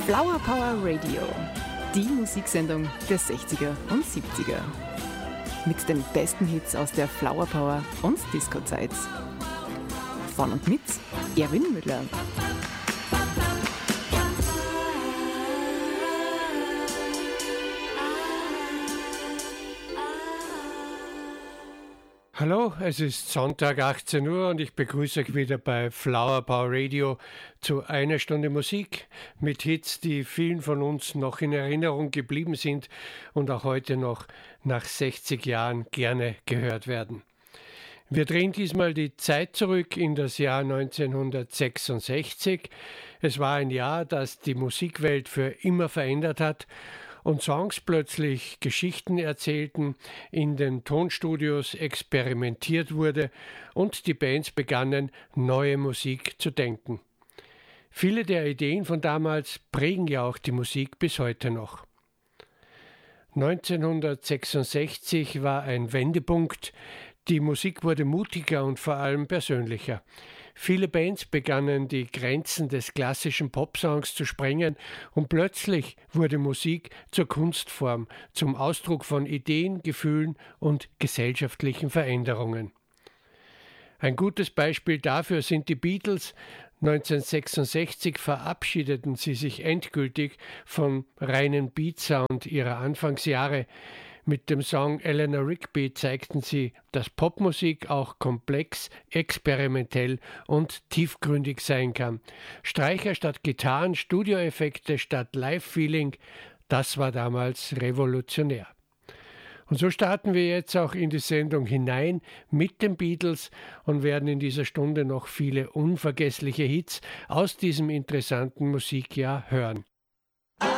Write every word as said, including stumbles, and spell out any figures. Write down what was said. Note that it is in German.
Flower Power Radio, die Musiksendung der sechziger und siebziger. Mit den besten Hits aus der Flower Power und Disco-Zeit. Von und mit Erwin Müller. Hallo, es ist Sonntag achtzehn Uhr und ich begrüße euch wieder bei Flower Power Radio zu einer Stunde Musik mit Hits, die vielen von uns noch in Erinnerung geblieben sind und auch heute noch nach sechzig Jahren gerne gehört werden. Wir drehen diesmal die Zeit zurück in das Jahr neunzehnhundertsechsundsechzig. Es war ein Jahr, das die Musikwelt für immer verändert hat und Songs plötzlich Geschichten erzählten, in den Tonstudios experimentiert wurde und die Bands begannen, neue Musik zu denken. Viele der Ideen von damals prägen ja auch die Musik bis heute noch. neunzehnhundertsechsundsechzig war ein Wendepunkt. Die Musik wurde mutiger und vor allem persönlicher. Viele Bands begannen, die Grenzen des klassischen Popsongs zu sprengen und plötzlich wurde Musik zur Kunstform, zum Ausdruck von Ideen, Gefühlen und gesellschaftlichen Veränderungen. Ein gutes Beispiel dafür sind die Beatles. neunzehnhundertsechsundsechzig verabschiedeten sie sich endgültig vom reinen Beatsound ihrer Anfangsjahre. Mit dem Song Eleanor Rigby zeigten sie, dass Popmusik auch komplex, experimentell und tiefgründig sein kann. Streicher statt Gitarren, Studioeffekte statt Live-Feeling, das war damals revolutionär. Und so starten wir jetzt auch in die Sendung hinein mit den Beatles und werden in dieser Stunde noch viele unvergessliche Hits aus diesem interessanten Musikjahr hören.